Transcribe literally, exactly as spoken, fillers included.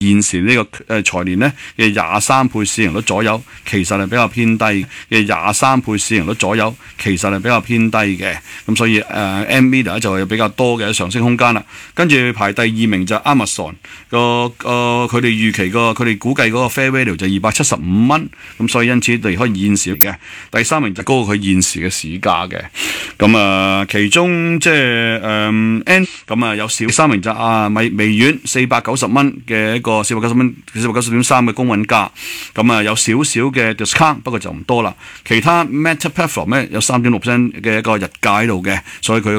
現時呢個誒財年咧嘅廿三倍市盈率左右，其實係比較偏低嘅廿三倍市盈率左右，其實係比較偏低嘅。咁所以誒、呃、Nvidia 就有比較多嘅上升空間啦。跟住排第二名就係 Amazon 個個佢哋預期個佢哋估計嗰個 fair value 就二百七十五蚊，咁所以因此你可以現時嘅。第三名就高過佢現時嘅市價嘅。咁啊，其中即係誒 N 咁啊有少三名就啊微微軟四百九十蚊嘅一個四百九十蚊四百九十點三嘅公允價，咁啊有少少嘅 discount， 不過就唔多啦。其他 Meta Platform 咧有三點六 percent 嘅一個日價喺度嘅，所以佢